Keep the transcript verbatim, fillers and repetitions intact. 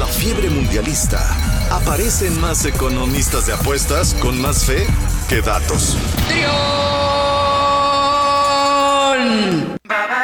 la fiebre mundialista, aparecen más economistas de apuestas con más fe que datos. ¡Dios!